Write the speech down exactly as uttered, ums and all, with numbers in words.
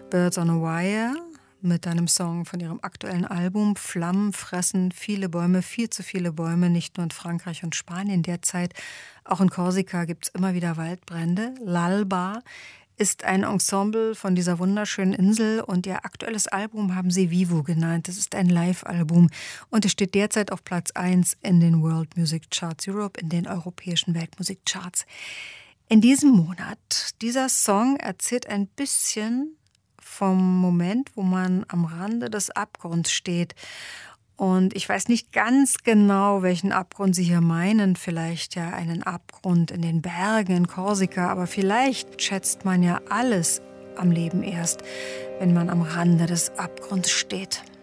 Birds on a Wire mit einem Song von ihrem aktuellen Album. Flammen fressen viele Bäume, viel zu viele Bäume, nicht nur in Frankreich und Spanien derzeit. Auch in Korsika gibt es immer wieder Waldbrände. L'Alba ist ein Ensemble von dieser wunderschönen Insel und ihr aktuelles Album haben sie Vivo genannt. Das ist ein Live-Album und es steht derzeit auf Platz eins in den World Music Charts Europe, in den europäischen Weltmusikcharts. In diesem Monat, dieser Song erzählt ein bisschen vom Moment, wo man am Rande des Abgrunds steht. Und ich weiß nicht ganz genau, welchen Abgrund Sie hier meinen. Vielleicht ja einen Abgrund in den Bergen in Korsika. Aber vielleicht schätzt man ja alles am Leben erst, wenn man am Rande des Abgrunds steht.